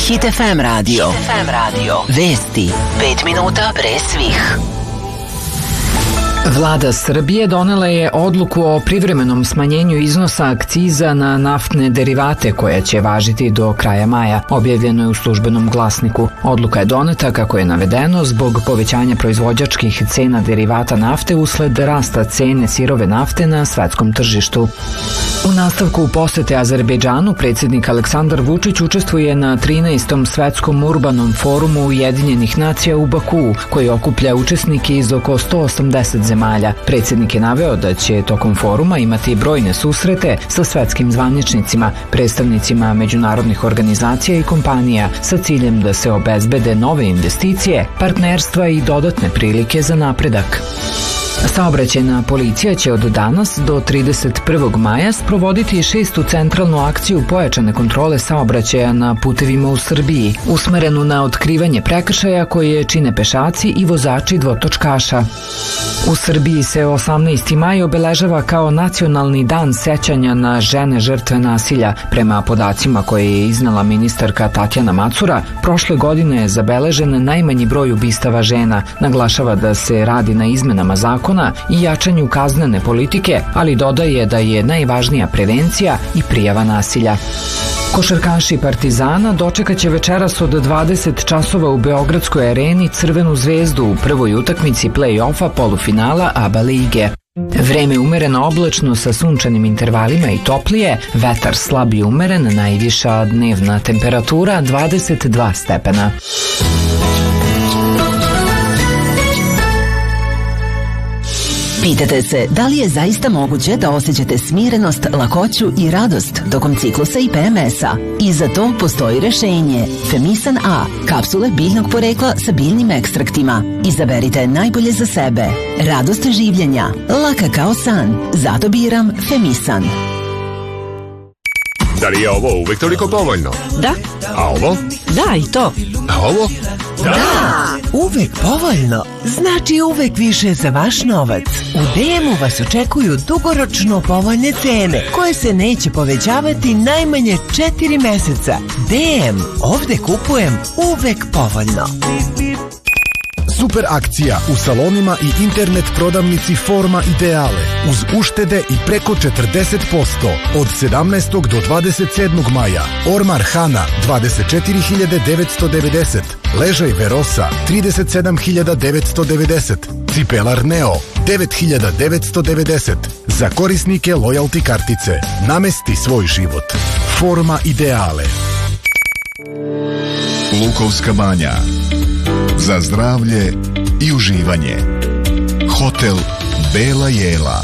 Hit FM radio. Vesti 5 minuta pre svih. Vlada Srbije donela je odluku o privremenom smanjenju iznosa akciza na naftne derivate koja će važiti do kraja maja, objavljeno je u Službenom glasniku. Odluka je doneta, kako je navedeno, zbog povećanja proizvođačkih cena derivata nafte usled rasta cene sirove nafte na svetskom tržištu. U nastavku posete Azerbejdžanu predsjednik Aleksandar Vučić učestvuje na 13. svetskom urbanom forumu Ujedinjenih nacija u Bakuu, koji okuplja učesnike iz oko 180 zemalja. Predsjednik je naveo da će tokom foruma imati brojne susrete sa svetskim zvaničnicima, predstavnicima međunarodnih organizacija i kompanija sa ciljem da se obezbede nove investicije, partnerstva i dodatne prilike za napredak. Saobraćajna policija će od danas do 31. maja sprovoditi 6. centralnu akciju pojačane kontrole saobraćaja na putevima u Srbiji, usmerenu na otkrivanje prekršaja koje čine pešaci i vozači dvotočkaša. U Srbiji se 18. maj obeležava kao nacionalni dan sećanja na žene žrtve nasilja. Prema podacima koje je iznela ministarka Tatjana Macura, prošle godine je zabeležen najmanji broj ubistava žena. Naglašava da se radi na izmenama zakona i jačanju kaznene politike, ali dodaje da je najvažnija prevencija i prijava nasilja. Košarkaši Partizana dočekat će večeras od 20 časova u Beogradskoj areni Crvenu zvezdu u prvoj utakmici play-offa polufinala ABA lige. Vreme umereno oblačno sa sunčanim intervalima i toplije, vetar slab i umeren, najviša dnevna temperatura 22 stepena. Pitate se da li je zaista moguće da osjećate smirenost, lakoću i radost tokom ciklusa i PMS-a? I za to postoji rešenje. Femisan A, kapsule biljnog porekla sa biljnim ekstraktima. Izaberite najbolje za sebe. Radost življenja, laka kao san. Zato biram Femisan. Da li je ovo uvek toliko povoljno? Da. A ovo? Da, i to. A ovo? Da, uvek povoljno. Znači uvek više za vaš novac. U DM-u vas očekuju dugoročno povoljne cene koje se neće povećavati najmanje 4 meseca. DM, ovde kupujem uvek povoljno. Super akcija u salonima i internet prodavnici Forma Ideale uz uštede i preko 40% od 17. do 27. maja. Ormar Hana 24.990, ležaj Verosa 37.990, cipelar Neo 9.990. Za korisnike lojalty kartice. Namesti svoj život. Forma Ideale. Lukovska banja. Za zdravlje i uživanje. Hotel Bela Jela.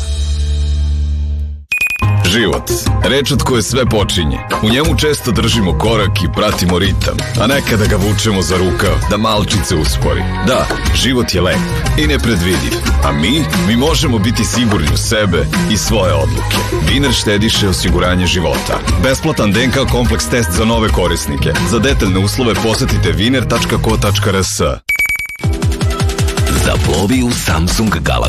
Život, reč od koje sve počinje. U njemu često držimo korak i pratimo ritam, a nekada ga vučemo za rukav da malčice uspori. Da, život je lep i nepredvidiv, a mi možemo biti sigurni u sebe i svoje odluke. Viner štediše osiguranje života. Besplatan DNK kompleks test za nove korisnike. Za detaljne uslove posetite viner.co.rs. Zaplovi u Samsung Galaxy